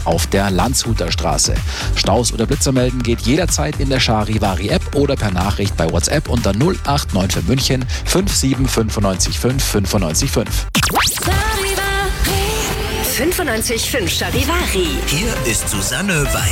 auf der Landshuter Straße. Staus oder Blitzer melden geht jederzeit in der Charivari-App oder per Nachricht bei WhatsApp unter 089 für München 57 95 5. 95.5 Charivari. Hier ist Susanne Weil.